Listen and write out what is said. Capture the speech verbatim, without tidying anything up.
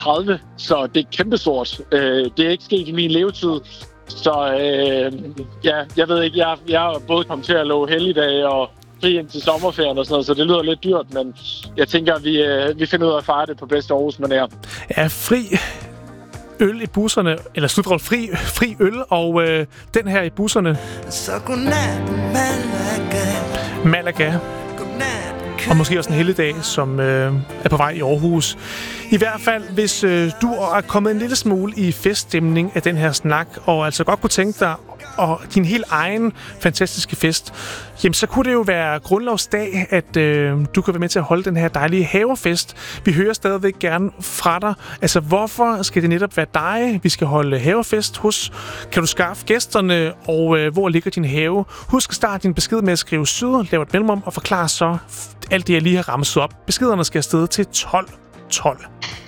tredive, så det er kæmpestort. Øh, det er ikke sket i min levetid. Så øh, ja, jeg ved ikke, jeg, jeg er både kommet til at love helligdage og fri ind til sommerferien og sådan noget, så det lyder lidt dyrt, men jeg tænker, at vi, øh, vi finder ud af at fejre det på bedste Aarhus-manér. Ja, fri øl i busserne, eller slutråd fri, fri øl, og øh, den her i busserne. Så godnat, Malaga. Malaga. Og måske også en helligdag, som øh, er på vej i Aarhus. I hvert fald, hvis øh, du er kommet en lille smule i feststemning af den her snak, og altså godt kunne tænke dig og din helt egen fantastiske fest, jamen så kunne det jo være grundlovsdag, at øh, du kan være med til at holde den her dejlige havefest. Vi hører stadigvæk gerne fra dig. Altså, hvorfor skal det netop være dig, vi skal holde havefest hos? Kan du skaffe gæsterne, og øh, hvor ligger din have? Husk at starte din besked med at skrive syd, lave et mellemrum og forklare så alt det, jeg lige har ramset op. Beskederne skal afsted til tolv tolv.